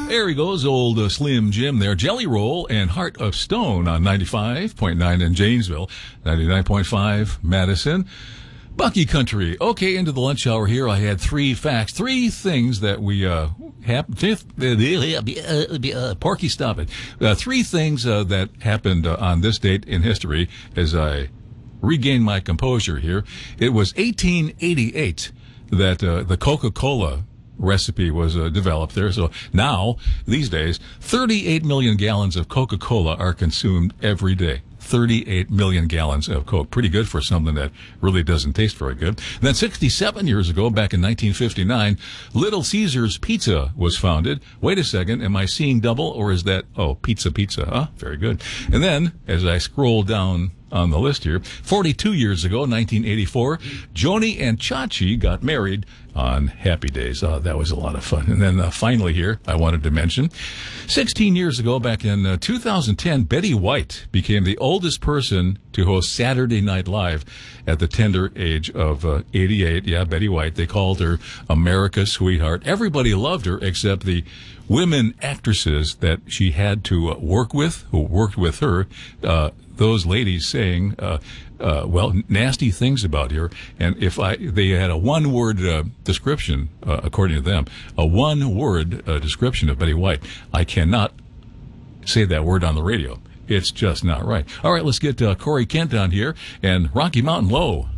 There he goes, old Slim Jim there. Jelly Roll and Heart of Stone on 95.9 in Janesville, 99.5 Madison. Bucky Country. Okay, into the lunch hour here. I had three facts, three things that we Porky, stop it. Three things that happened on this date in history as I regain my composure here. It was 1888 that the Coca-Cola recipe was developed there. So now, these days, 38 million gallons of Coca-Cola are consumed every day. 38 million gallons of Coke. Pretty good for something that really doesn't taste very good. And then 67 years ago, back in 1959, Little Caesars Pizza was founded. Wait a second, am I seeing double, or is that, pizza, huh? Very good. And then, as I scroll down on the list here, 42 years ago, 1984, Joni and Chachi got married on Happy Days. That was a lot of fun. And then finally here, I wanted to mention, 16 years ago, back in 2010, Betty White became the oldest person to host Saturday Night Live at the tender age of 88. Yeah, Betty White. They called her America's sweetheart. Everybody loved her except the women actresses that she had to work with, who worked with her. Those ladies saying, nasty things about her. And they had a one-word description, according to them, a one-word description of Betty White. I cannot say that word on the radio. It's just not right. All right, let's get Corey Kent on here and Rocky Mountain Low.